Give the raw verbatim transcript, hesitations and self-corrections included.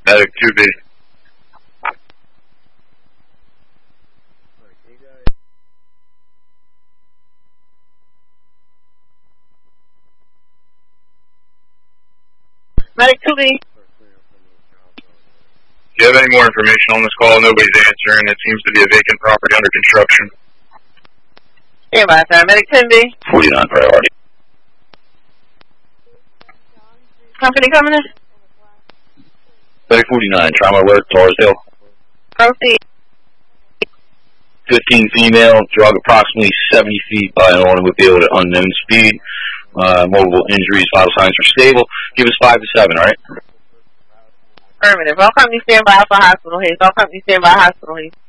Medic two B. Medic two B. Do you have any more information on this call? Nobody's answering. It seems to be a vacant property under construction. Stand by, sir. Medic ten B. forty-nine priority. Company coming in? Medic forty-nine, trauma alert, Torresdale. Proceed. fifteen female, drug approximately seventy feet by an automobile at unknown speed. Uh, multiple injuries, vital signs are stable. Give us five to seven, all right? Affirmative. All companies stand by for hospital haste. All companies stand by hospital haste.